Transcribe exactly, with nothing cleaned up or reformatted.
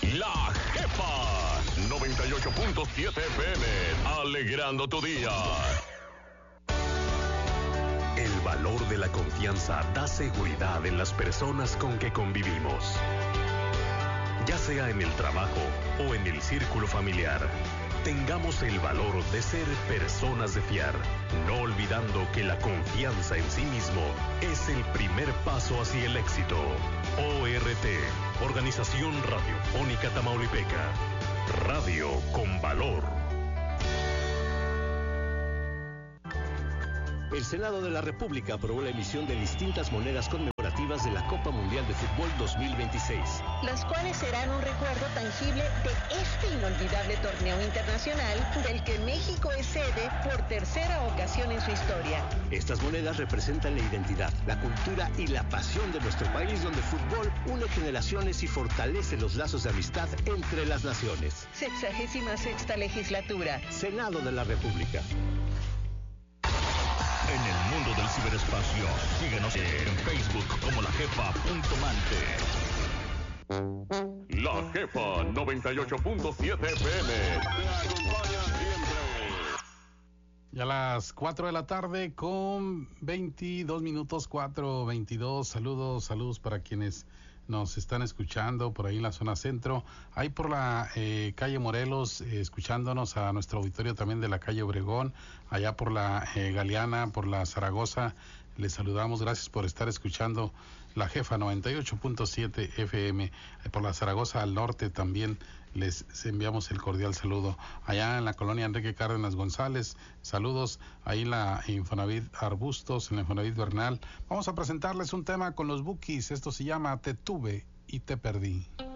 La Jefa noventa y ocho punto siete F M, alegrando tu día. El valor de la confianza da seguridad en las personas con que convivimos. Ya sea en el trabajo o en el círculo familiar, tengamos el valor de ser personas de fiar, no olvidando que la confianza en sí mismo es el primer paso hacia el éxito. O R T, Organización Radiofónica Tamaulipeca. Radio con valor. El Senado de la República aprobó la emisión de distintas monedas conmemorativas de la Copa Mundial de Fútbol dos mil veintiséis. Las cuales serán un recuerdo tangible de este inolvidable torneo internacional del que México es sede por tercera ocasión en su historia. Estas monedas representan la identidad, la cultura y la pasión de nuestro país, donde el fútbol une generaciones y fortalece los lazos de amistad entre las naciones. Sexagésima sexta legislatura. Senado de la República. En el mundo del ciberespacio, síguenos en Facebook como La Jefa punto mante. La Jefa noventa y ocho punto siete F M te acompaña siempre. Y a las cuatro de la tarde con veintidós minutos, cuatro veintidós. Saludos, saludos para quienes nos están escuchando por ahí en la zona centro, ahí por la eh, calle Morelos, eh, escuchándonos a nuestro auditorio también de la calle Obregón, allá por la eh, Galeana, por la Zaragoza. Les saludamos, gracias por estar escuchando La Jefa noventa y ocho punto siete F M. Eh, por la Zaragoza al norte también les enviamos el cordial saludo. Allá en la colonia Enrique Cárdenas González, saludos. Ahí en la Infonavit Arbustos, en la Infonavit Bernal. Vamos a presentarles un tema con los Bukis. Esto se llama Te tuve y te perdí.